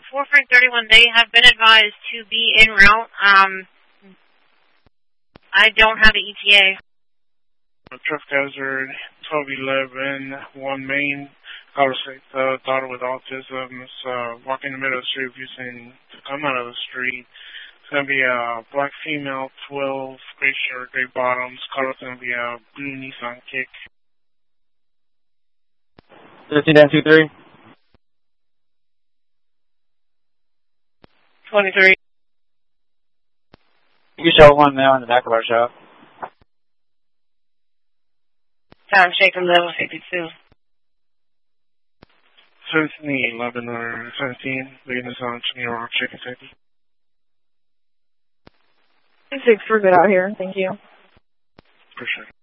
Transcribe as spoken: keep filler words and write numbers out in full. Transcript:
four Frank thirty-one, they have been advised to be en route. Um, I don't have the E T A. Traffic hazard twelve eleven, one main. Out of state uh, daughter with autism is uh, walking in the middle of the street refusing to come out of the street. It's going to be a black female, twelve, gray shirt, gray bottoms. Color's going to be a blue Nissan Kick. thirteen dash two three. twenty-three. You can show one now in the back of our shop. Time shaking level fifty-two. seventeen eleven or seventeen, leading us on to New York, Chicken City. six, we're good out here. Thank you. For sure.